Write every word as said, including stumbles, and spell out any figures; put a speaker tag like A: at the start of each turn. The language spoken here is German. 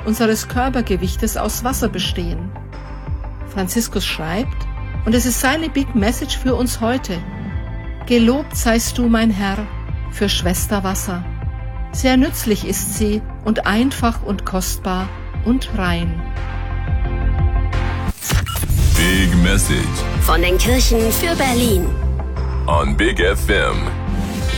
A: unseres Körpergewichtes aus Wasser bestehen. Franziskus schreibt, und es ist seine Big Message für uns heute: Gelobt seist du, mein Herr, für Schwester Wasser. Sehr nützlich ist sie und einfach und kostbar und rein.
B: Big Message
C: von den Kirchen für Berlin
B: on Big F M.